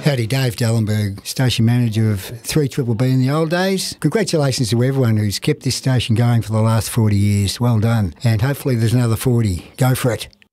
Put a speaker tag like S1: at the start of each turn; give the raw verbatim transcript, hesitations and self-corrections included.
S1: Howdy, Dave Dallenberg, station manager of three B B B in the old days. Congratulations to everyone who's kept this station going for the last forty years. Well done. And hopefully there's another forty. Go for it.